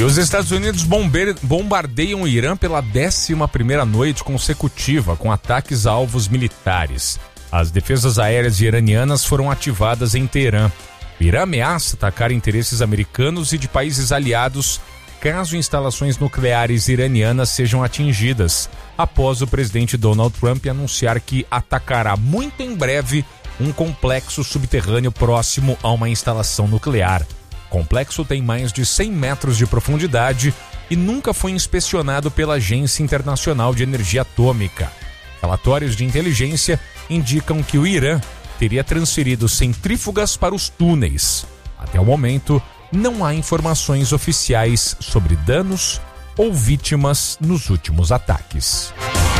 E os Estados Unidos bombardeiam o Irã pela 11ª noite consecutiva com ataques a alvos militares. As defesas aéreas iranianas foram ativadas em Teherã. O Irã ameaça atacar interesses americanos e de países aliados caso instalações nucleares iranianas sejam atingidas, após o presidente Donald Trump anunciar que atacará muito em breve um complexo subterrâneo próximo a uma instalação nuclear. O complexo tem mais de 100 metros de profundidade e nunca foi inspecionado pela Agência Internacional de Energia Atômica. Relatórios de inteligência indicam que o Irã teria transferido centrífugas para os túneis. Até o momento, não há informações oficiais sobre danos ou vítimas nos últimos ataques.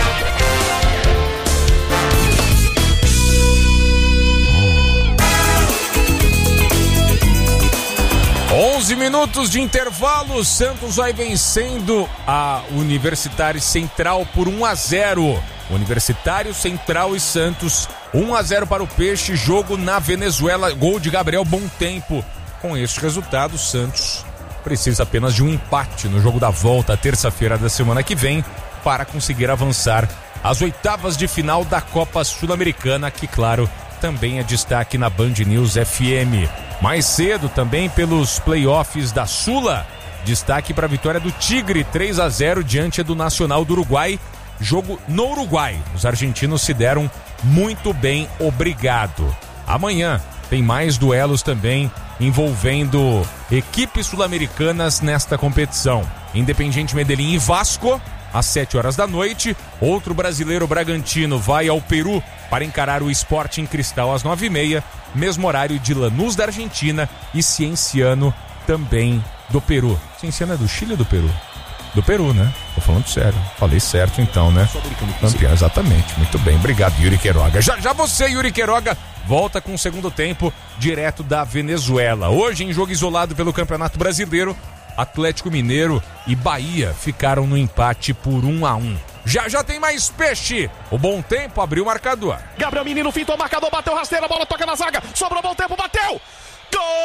11 minutos de intervalo, Santos vai vencendo a Universitário Central por 1-0. Universitário, Central e Santos, 1-0 para o Peixe, jogo na Venezuela, gol de Gabriel Bom Tempo. Com este resultado, o Santos precisa apenas de um empate no jogo da volta, terça-feira da semana que vem, para conseguir avançar às oitavas de final da Copa Sul-Americana, que, claro, também é destaque na Band News FM. Mais cedo, também pelos playoffs da Sula, destaque para a vitória do Tigre, 3-0 diante do Nacional do Uruguai, jogo no Uruguai. Os argentinos se deram muito bem, obrigado. Amanhã tem mais duelos também envolvendo equipes sul-americanas nesta competição. Independiente Medellín e Vasco, às 7 horas da noite. Outro brasileiro, Bragantino, vai ao Peru para encarar o Sporting Cristal às 9h30. Mesmo horário de Lanús da Argentina e Cienciano também do Peru. Cienciano é do Chile ou do Peru? Do Peru, né? Tô falando sério. Falei certo então, né? Campeão, exatamente. Muito bem. Obrigado, Yuri Queiroga. Já você, Yuri Queiroga, volta com o segundo tempo direto da Venezuela. Hoje, em jogo isolado pelo Campeonato Brasileiro, Atlético Mineiro e Bahia ficaram no empate por 1-1. Já tem mais Peixe. O Bom Tempo abriu o marcador. Gabriel Menino fintou o marcador, bateu rasteira, a bola toca na zaga. Sobrou Bom Tempo, bateu! Gol!